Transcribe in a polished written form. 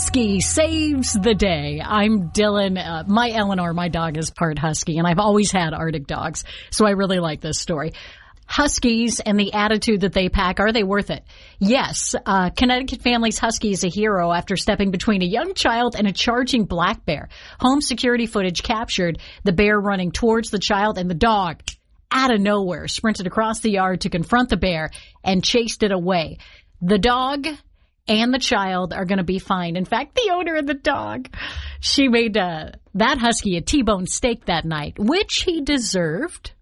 husky saves the day. I'm Dylan. My Eleanor, my dog, is part husky, and I've always had Arctic dogs, so I really like this story. Huskies and the attitude that they pack, are they worth it? Yes. Connecticut family's husky is a hero after stepping between a young child and a charging black bear. Home security footage captured the bear running towards the child, and the dog, out of nowhere, sprinted across the yard to confront the bear and chased it away. The dog and the child are going to be fined. In fact, the owner of the dog, she made that husky a T-bone steak that night, which he deserved.